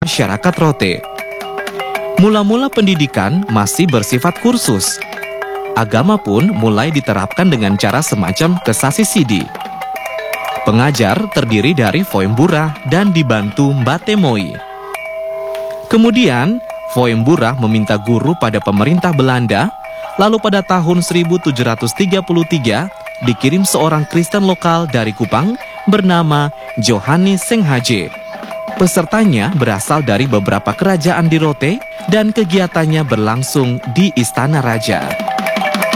masyarakat Rote. Mula-mula pendidikan masih bersifat kursus. Agama pun mulai diterapkan dengan cara semacam kesasi sidi. Pengajar terdiri dari Foembura dan dibantu Mbate Moi. Kemudian, Foembura meminta guru pada pemerintah Belanda, lalu pada tahun 1733 dikirim seorang Kristen lokal dari Kupang bernama Johannes Senghaje. Pesertanya berasal dari beberapa kerajaan di Rote dan kegiatannya berlangsung di Istana Raja.